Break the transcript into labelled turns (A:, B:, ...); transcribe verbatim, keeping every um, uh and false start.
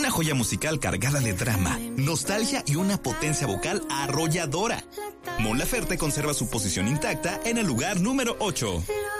A: Una joya musical cargada de drama, nostalgia y una potencia vocal arrolladora. Mon Laferte conserva su posición intacta en el lugar número ocho.